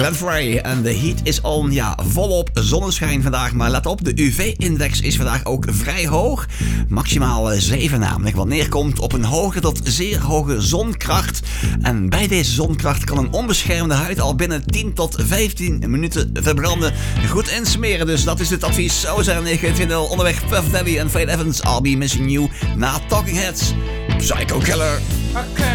Glenn Frey en de heat is on. Ja, volop zonneschijn vandaag. Maar let op, de UV-index is vandaag ook vrij hoog. Maximaal 7 namelijk. Wat neerkomt op een hoge tot zeer hoge zonkracht. En bij deze zonkracht kan een onbeschermde huid al binnen 10 tot 15 minuten verbranden. Goed insmeren, dus dat is het advies. Zo zijn 29 onderweg Puff Daddy en Faith Evans. I'll be missing you na Talking Heads. Psycho Killer.